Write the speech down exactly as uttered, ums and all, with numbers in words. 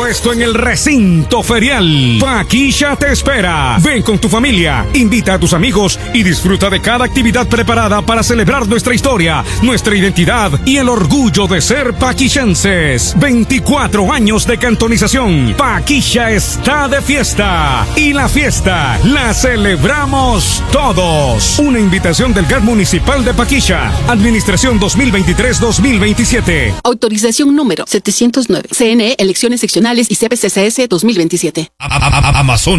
Todo esto en el recinto ferial. Paquilla te espera. Ven con tu familia, invita a tus amigos y disfruta de cada actividad preparada para celebrar nuestra historia, nuestra identidad y el orgullo de ser paquillenses. veinticuatro años de cantonización. Paquilla está de fiesta. Y la fiesta la celebramos todos. Una invitación del G A T Municipal de Paquilla. Administración dos mil veintitrés dos mil veintisiete. Autorización número setecientos nueve. C N E, elecciones seccionales y C P C C S dos mil veintisiete. Amazon.